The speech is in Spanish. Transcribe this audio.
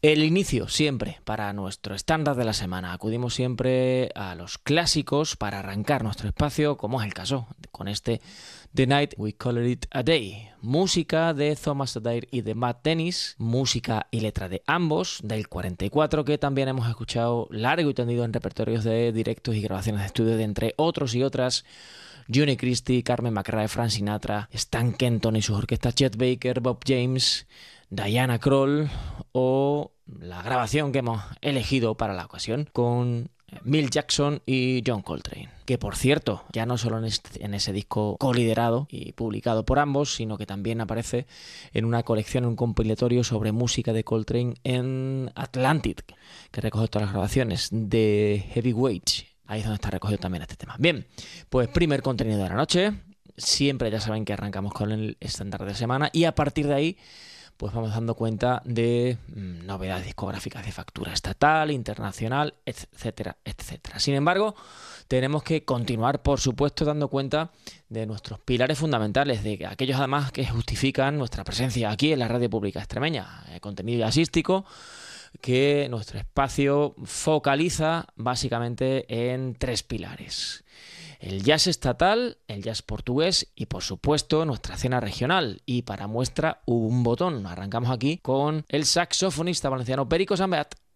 El inicio siempre para nuestro estándar de la semana. Acudimos siempre a los clásicos para arrancar nuestro espacio, como es el caso con este The Night We Call It a Day. Música de Thomas Adair y de Matt Dennis, música y letra de ambos, del 44, que también hemos escuchado largo y tendido en repertorios de directos y grabaciones de estudio de entre otros y otras Johnny Christie, Carmen McRae, Frank Sinatra, Stan Kenton y sus orquestas, Chet Baker, Bob James, Diana Krall o la grabación que hemos elegido para la ocasión con Milt Jackson y John Coltrane, que por cierto, ya no solo en ese disco coliderado y publicado por ambos, sino que también aparece en una colección, un compilatorio sobre música de Coltrane en Atlantic, que recoge todas las grabaciones de Heavyweight. Ahí es donde está recogido también este tema. Bien, pues primer contenido de la noche. Siempre ya saben que arrancamos con el estándar de semana y a partir de ahí pues vamos dando cuenta de novedades discográficas de factura estatal, internacional, etcétera, etcétera. Sin embargo, tenemos que continuar, por supuesto, dando cuenta de nuestros pilares fundamentales, de aquellos además que justifican nuestra presencia aquí en la radio pública extremeña, contenido jazzístico, que nuestro espacio focaliza básicamente en tres pilares: el jazz estatal, el jazz portugués y, por supuesto, nuestra escena regional. Y para muestra, un botón. Arrancamos aquí con el saxofonista valenciano Perico Sambeat.